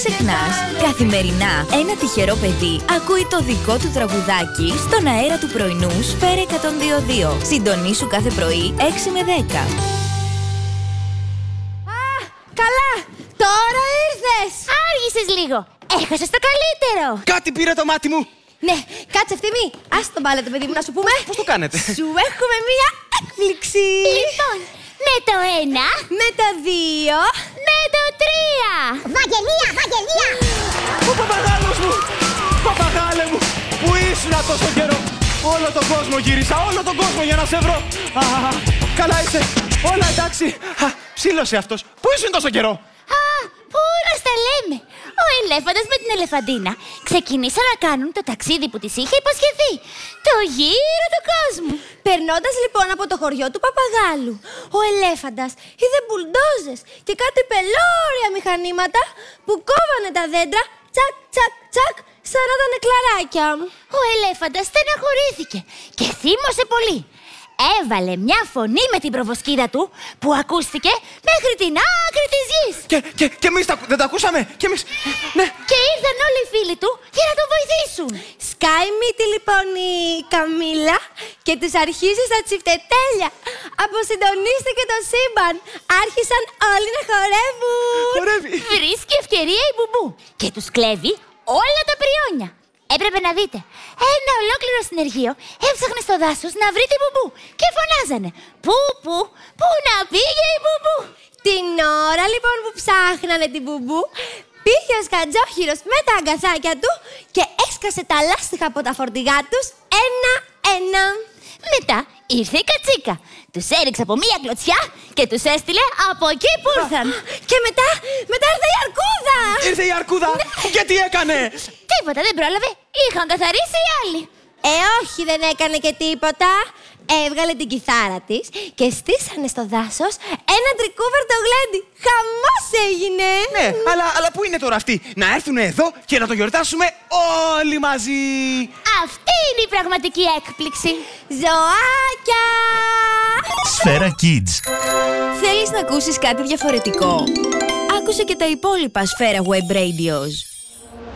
ξεχνάς, καθημερινά ένα τυχερό παιδί ακούει το δικό του τραγουδάκι στον αέρα του πρωινού Σφαίρα 102.2. Συντονίσου κάθε πρωί 6 με 10. Καλά! Τώρα ήρθες! Άργησες λίγο! Έχασες το καλύτερο! Κάτι πήρε το μάτι μου! Ναι, κάτσε ευθύμη! Ας τον πάλε το παιδί μου να σου πούμε! Πώς το κάνετε? Σου έχουμε μία έκπληξη! Λοιπόν, με το 1, με το 2, με το 3! Βαγγελία, Βαγγελία! Ο παπαγάλος μου! Παπαγάλε μου! Πού ήσουν τόσο καιρό? Όλο τον κόσμο γύρισα, όλο τον κόσμο για να σε βρω! Καλά είσαι! Όλα εντάξει! Ψήλωσε αυτός! Πού ήσουν τόσο καιρό? Πού να στα λέμε! Ο ελέφαντας με την ελεφαντίνα ξεκινήσαν να κάνουν το ταξίδι που της είχε υποσχεθεί. Το γύρο του κόσμου. Περνώντας λοιπόν από το χωριό του παπαγάλου, ο ελέφαντας είδε μπουλντόζες και κάτι πελώρια μηχανήματα που κόβανε τα δέντρα τσακ τσακ τσακ σαν να ήταν κλαράκια. Ο ελέφαντας στεναχωρήθηκε και θύμωσε πολύ. Έβαλε μια φωνή με την προβοσκίδα του που ακούστηκε μέχρι την άκρη της γης. Και εμείς δεν τα ακούσαμε. Και εμείς. Ναι. Και ήρθαν όλοι οι φίλοι του για να τον βοηθήσουν. Σκάει μύτη λοιπόν η Καμίλα και τους αρχίζει στα τσιφτετέλια. Αποσυντονίστηκε το σύμπαν. Άρχισαν όλοι να χορεύουν. Χορεύει. Βρίσκει ευκαιρία η Μπουμπού και τους κλέβει όλα τα πριόνια. Έπρεπε να δείτε, ένα ολόκληρο συνεργείο έψαχνε στο δάσος να βρει την Μπουμπού και φωνάζανε πού να πήγε η Μπουμπού. Την ώρα λοιπόν που ψάχνανε την Μπουμπού, πήγε ο Σκατζόχυρος με τα αγκαθάκια του και έσκασε τα λάστιχα από τα φορτηγά τους ένα-ένα. Μετά ήρθε η Κατσίκα, τους έριξε από μία κλωτσιά και τους έστειλε από εκεί που ήρθαν. Και μετά ήρθε η Αρκούδα. Ήρθε η Αρκούδα. Και τι έκανε? Τίποτα, δεν πρόλαβε. Είχαν καθαρίσει οι άλλοι. Όχι, δεν έκανε και τίποτα. Έβγαλε την κιθάρα της και στήσανε στο δάσος ένα τρικούβερτο γλέντι. Χαμός έγινε. Ναι, αλλά πού είναι τώρα αυτοί? Να έρθουν εδώ και να το γιορτάσουμε όλοι μαζί. Αυτή είναι η πραγματική έκπληξη. Ζωάκια! Σφαίρα Kids. Θέλεις να ακούσεις κάτι διαφορετικό? Άκουσε και τα υπόλοιπα Σφαίρα Web Radios.